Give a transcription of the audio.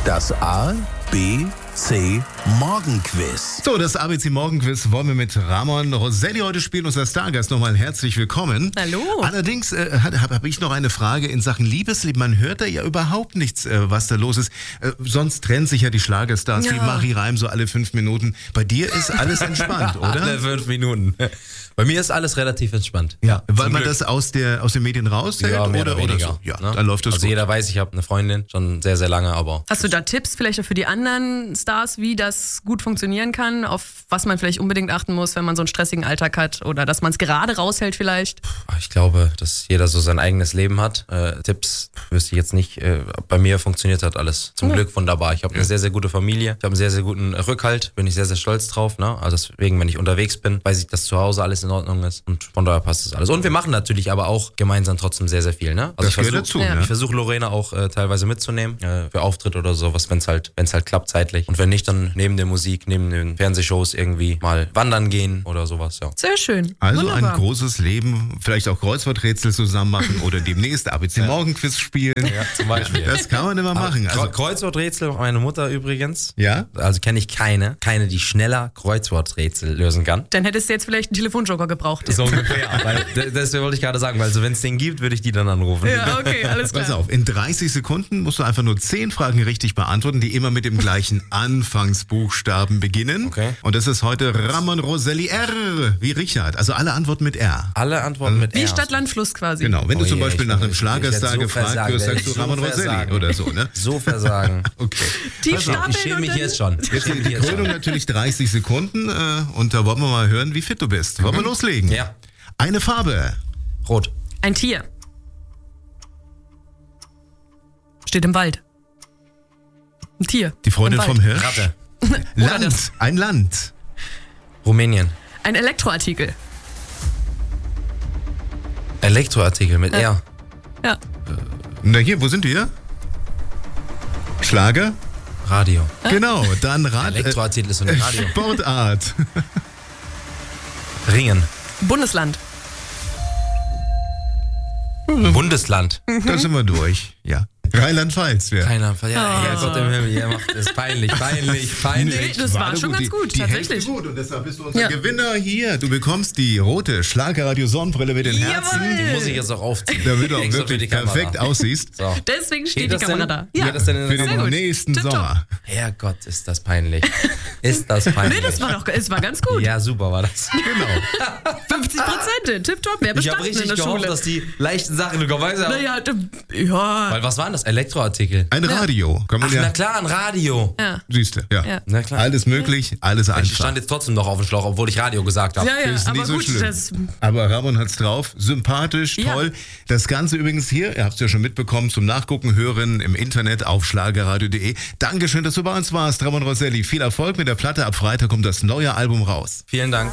Das A, B, C Morgenquiz. So, das ABC Morgenquiz wollen wir mit Ramon Roselli heute spielen, unser Stargast. Nochmal herzlich willkommen. Hallo. Allerdings habe ich noch eine Frage in Sachen Liebesleben. Man hört da ja überhaupt nichts, was da los ist. Sonst trennen sich ja die Schlagerstars wie Marie Reim so alle 5 Minuten. Bei dir ist alles entspannt, oder? Alle 5 Minuten. Bei mir ist alles relativ entspannt. Ja, weil man das aus den Medien raushält oder so. Ja, dann läuft das also gut. jeder weiß, ich habe eine Freundin, schon sehr, sehr lange, aber... Hast du da Tipps vielleicht für die anderen Stars, wie das gut funktionieren kann, auf was man vielleicht unbedingt achten muss, wenn man so einen stressigen Alltag hat oder dass man es gerade raushält vielleicht? Ich glaube, dass jeder so sein eigenes Leben hat. Tipps wüsste ich jetzt nicht. Bei mir funktioniert das alles zum Glück wunderbar. Ich habe eine sehr, sehr gute Familie. Ich habe einen sehr, sehr guten Rückhalt. Bin ich sehr, sehr stolz drauf. Ne? Also deswegen, wenn ich unterwegs bin, weiß ich, dass zu Hause alles in Ordnung ist. Und von daher passt das alles. Und wir machen natürlich aber auch gemeinsam trotzdem sehr, sehr viel. Ne? Also das gehört dazu. Ich versuche Lorena auch teilweise mitzunehmen für Auftritt oder sowas, wenn es halt klappt zeitlich. Und wenn nicht, dann neben der Musik, neben den Fernsehshows irgendwie mal wandern gehen oder sowas. Ja. Sehr schön. Also Wunderbar. ein großes Leben, vielleicht auch Kreuzworträtsel zusammen machen oder demnächst ABC Morgenquiz spielen. Ja, zum Beispiel. Das kann man immer machen. Also, Kreuzworträtsel, meine Mutter übrigens. ja? Also kenne ich keine, die schneller Kreuzworträtsel lösen kann. Dann hättest du jetzt vielleicht einen Telefonjoker gebraucht. So ungefähr. Weil, das wollte ich gerade sagen, weil so wenn es den gibt, würde ich die dann anrufen. Ja, okay, alles klar. Pass auf, in 30 Sekunden musst du einfach nur 10 Fragen richtig beantworten, die immer mit dem gleichen Anfangsbuchstaben beginnen. Okay. Und das ist heute Ramon Roselli R. wie Richard. Also alle Antworten mit R. Alle Antworten mit Wie R. Stadt, Land, Fluss quasi. Genau, wenn du Oh zum je, Beispiel ich nach bin- einem ich Schlagerstar werd so gefragt versagen, wirst, werd sagst du ich so Ramon Roselli versagen. oder so, ne? So versagen. Okay. Tief Pass auf, stapeln Ich schäme und mich dann- jetzt schon. Jetzt die Krönung natürlich 30 Sekunden und da wollen wir mal hören, wie fit du bist. Wollen wir loslegen? Ja. Eine Farbe. Rot. Ein Tier. Steht im Wald. Ein Tier. Die Freundin Im Wald. vom Hirsch. Ratte. Land. das. Ein Land. Rumänien. Ein Elektroartikel. Elektroartikel mit R. Ja. Na hier, wo sind wir? Schlager? Radio. Genau, dann Elektroartikel ist so ein Radio. Sportart. Ringen. Bundesland. Bundesland. Da sind wir durch. Ja. Rheinland-Pfalz. Ja. Keiner. Ja, Gott im Himmel, ihr macht es peinlich. Nee, das war schon ganz gut, die tatsächlich. Hälfte gut und deshalb bist du unser Ja. Gewinner hier. Du bekommst die rote Schlagerradio Sonnenbrille mit den Herzen, Die muss ich jetzt auch aufziehen. damit du auch Extra für wirklich die Kamera. perfekt aussiehst So. Deswegen steht Geht die das Kamera denn? da. Geht das denn in für der den Kamera? nächsten Tipptopp. Sommer. Herrgott, ist das peinlich. Ist das peinlich. Nee, es war ganz gut. Ja, super war das. Genau. 50%, tipptopp, wer Ich habe bestanden in richtig der gehofft, Schule. dass die leichten Sachen kommen. Weißt du? Naja, ja. Weil was waren das? Elektroartikel. Ein Radio. Kann man Ach, ja. na klar, ein Radio. Ja. Siehst du, ja. Ja. Na klar. Alles möglich, alles Ich einfach. stand jetzt trotzdem noch auf dem Schlauch, obwohl ich Radio gesagt habe. Ja, Ist aber nicht so gut, schlimm. das Aber Ramon hat's drauf. Sympathisch, Ja. toll. Das Ganze übrigens hier, ihr habt es ja schon mitbekommen, zum Nachgucken, hören im Internet auf schlagerradio.de. Dankeschön, dass du bei uns warst, Ramon Roselli. Viel Erfolg mit der Platte. Ab Freitag kommt das neue Album raus. Vielen Dank.